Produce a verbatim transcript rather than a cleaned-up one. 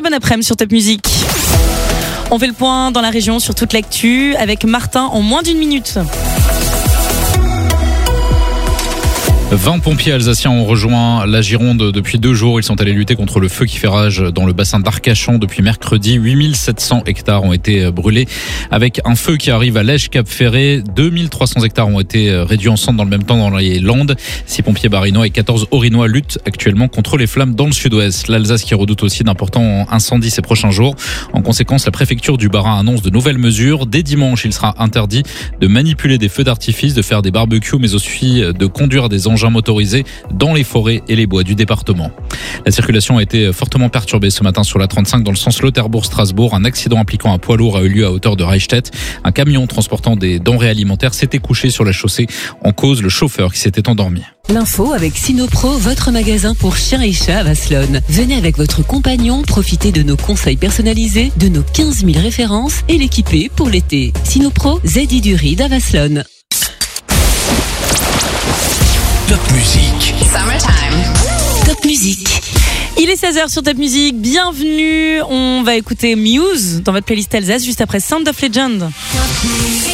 bon après-midi sur Top Music. On fait le point dans la région sur toute l'actu avec Martin en moins d'une minute. vingt pompiers alsaciens ont rejoint la Gironde depuis deux jours. Ils sont allés lutter contre le feu qui fait rage dans le bassin d'Arcachon depuis mercredi. huit mille sept cents hectares ont été brûlés avec un feu qui arrive à Lège-Cap-Ferré. deux mille trois cents hectares ont été réduits en cendres dans le même temps dans les Landes. six pompiers barinois et quatorze orinois luttent actuellement contre les flammes dans le sud-ouest. L'Alsace qui redoute aussi d'importants incendies ces prochains jours. En conséquence, la préfecture du Bas-Rhin annonce de nouvelles mesures. Dès dimanche, il sera interdit de manipuler des feux d'artifice, de faire des barbecues, mais aussi de conduire des engins motorisés dans les forêts et les bois du département. La circulation a été fortement perturbée ce matin sur la trente-cinq dans le sens Lauterbourg-Strasbourg. Un accident impliquant un poids lourd a eu lieu à hauteur de Reichstätt. Un camion transportant des denrées alimentaires s'était couché sur la chaussée. En cause, le chauffeur qui s'était endormi. L'info avec Sinopro, votre magasin pour chiens et chats à Vasselonne. Venez avec votre compagnon, profitez de nos conseils personnalisés, de nos quinze mille références et l'équiper pour l'été. Sinopro, Z I du Ride à Vasselonne. Top Music. Summertime. Top Music. Il est seize heures sur Top Music. Bienvenue. On va écouter Muse dans votre playlist Alsace juste après Sound of Legend.